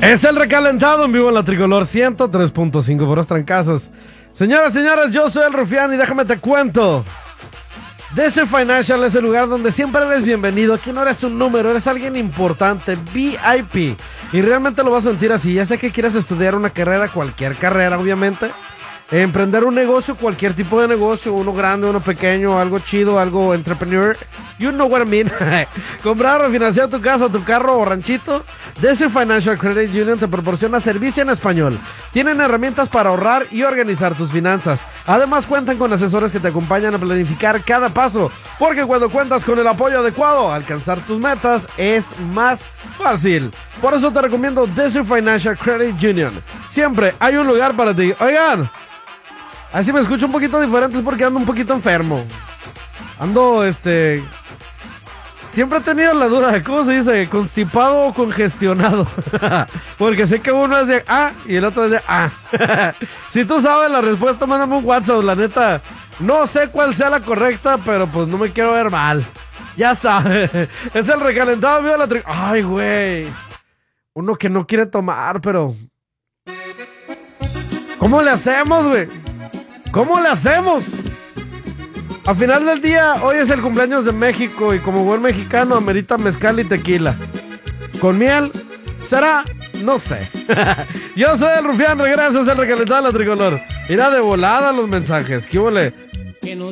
Es el recalentado en vivo en la Tricolor 103.5 por los trancazos. Señoras y señores, yo soy el Rufián y déjame te cuento. DC Financial es el lugar donde siempre eres bienvenido. Aquí no eres un número, eres alguien importante, VIP. Y realmente lo vas a sentir así. Ya sé que quieres estudiar una carrera, cualquier carrera obviamente. Emprender un negocio, cualquier tipo de negocio, uno grande, uno pequeño, algo chido, algo entrepreneur. You know what I mean. Comprar o financiar tu casa, tu carro o ranchito. DC Financial Credit Union te proporciona servicio en español. Tienen herramientas para ahorrar y organizar tus finanzas. Además cuentan con asesores que te acompañan a planificar cada paso. Porque cuando cuentas con el apoyo adecuado, alcanzar tus metas es más fácil. Por eso te recomiendo DC Financial Credit Union. Siempre hay un lugar para ti. Oigan, así me escucho un poquito diferente es porque ando un poquito enfermo. Ando, siempre he tenido la duda de cómo se dice, constipado o congestionado. Porque sé que uno es de A y el otro es de A. Si tú sabes la respuesta, mándame un WhatsApp, la neta. No sé cuál sea la correcta, pero pues no me quiero ver mal. Ya está. Es el recalentado mío de la Ay, güey. Uno que no quiere tomar, pero... ¿Cómo le hacemos, güey? ¿Cómo le hacemos? Al final del día, hoy es el cumpleaños de México y como buen mexicano amerita mezcal y tequila. ¿Con miel? ¿Será? No sé. Yo soy el Rufián, regreso, es el recalentado de la Tricolor. Irá de volada los mensajes. ¿Qué huele?